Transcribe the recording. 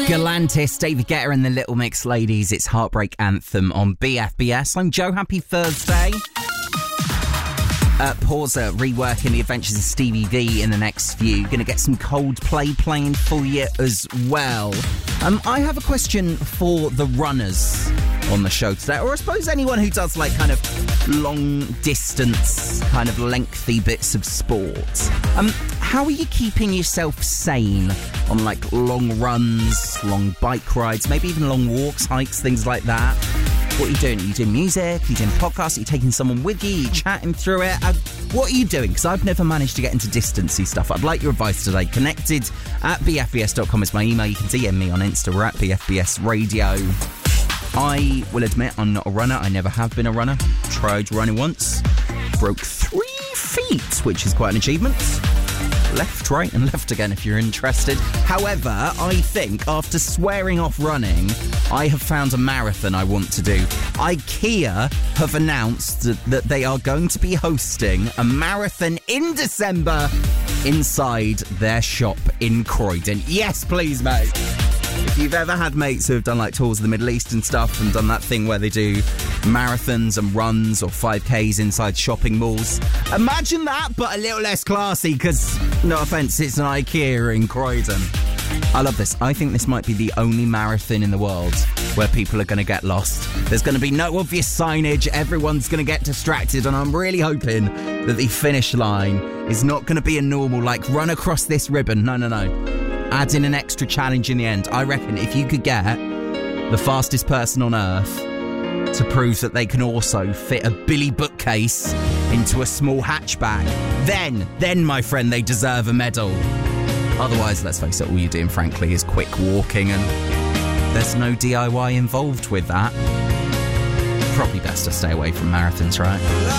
Galantis, David Guetta and the Little Mix Ladies. It's Heartbreak Anthem on BFBS. I'm Joe. Happy Thursday. Pauser reworking the Adventures of Stevie V in the next few. Going to get some Coldplay playing for you as well. I have a question for the runners on the show today, or I suppose anyone who does like kind of long distance, kind of lengthy bits of sport. How are you keeping yourself sane on like long runs, long bike rides, maybe even long walks, hikes, things like that? What are you doing? Are you doing music? Are you doing podcasts? Are you taking someone with you? Are you chatting through it? What are you doing? Because I've never managed to get into distancey stuff. I'd like your advice today. Connected at bfbs.com is my email. You can DM me on Insta. We're at BFBS Radio. I will admit I'm not a runner. I never have been a runner. Tried running once. Broke 3 feet, which is quite an achievement. Left, right and left again if you're interested. However, I think after swearing off running, I have found a marathon I want to do. IKEA have announced that they are going to be hosting a marathon in December inside their shop in Croydon. Yes, please, mate. If you've ever had mates who have done like tours of the Middle East and stuff and done that thing where they do marathons and runs or 5Ks inside shopping malls, imagine that, but a little less classy because, no offence, it's an IKEA in Croydon. I love this. I think this might be the only marathon in the world where people are going to get lost. There's going to be no obvious signage. Everyone's going to get distracted, and I'm really hoping that the finish line is not going to be a normal, like, run across this ribbon. No. Add in an extra challenge in the end. I reckon if you could get the fastest person on earth to prove that they can also fit a Billy bookcase into a small hatchback, then, my friend, they deserve a medal. Otherwise, let's face it, all you're doing, frankly, is quick walking, and there's no DIY involved with that. Probably best to stay away from marathons, right?